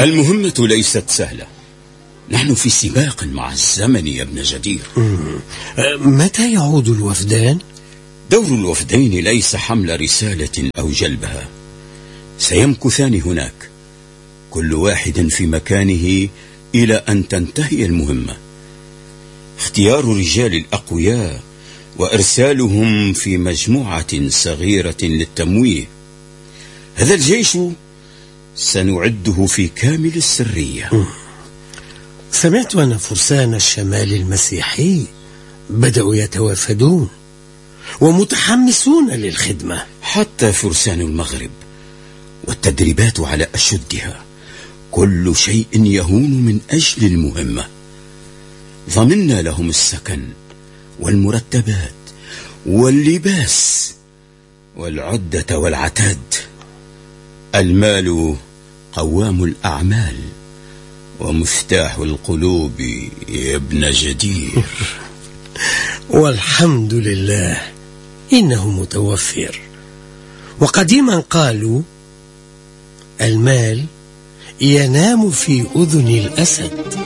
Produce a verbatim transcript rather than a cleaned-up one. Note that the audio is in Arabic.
المهمة ليست سهلة، نحن في سباق مع الزمن يا ابن جدير. متى يعود الوفدان؟ دور الوفدين ليس حمل رسالة أو جلبها، سيمكثان هناك كل واحد في مكانه إلى أن تنتهي المهمة. اختيار الرجال الأقوياء وإرسالهم في مجموعة صغيرة للتمويه. هذا الجيش سنعده في كامل السرية. سمعت أن فرسان الشمال المسيحي بدأوا يتوافدون ومتحمسون للخدمة. حتى فرسان المغرب، والتدريبات على أشدها، كل شيء يهون من أجل المهمة. ضمننا لهم السكن والمرتبات واللباس والعدة والعتاد. المال قوام الأعمال ومفتاح القلوب يا ابن جدير. والحمد لله إنه متوفر. وقديما قالوا المال ينام في أذن الأسد.